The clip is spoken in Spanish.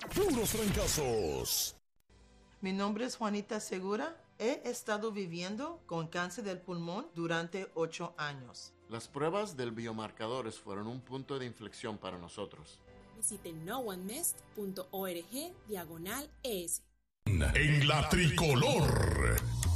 Puros trancazos. Mi nombre es Juanita Segura. He estado viviendo con cáncer del pulmón durante 8 años. Las pruebas del biomarcadores fueron un punto de inflexión para nosotros. Visite noonemissed.org/ES. En la tricolor.